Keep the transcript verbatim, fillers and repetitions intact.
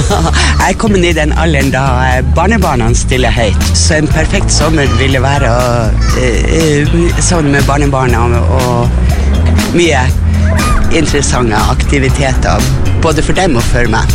Jeg er kommet i den alderen da barnebarna stiller høyt, så en perfekt sommer ville være uh, sammen med barnebarna og mye interessante aktiviteter, både for dem og for meg.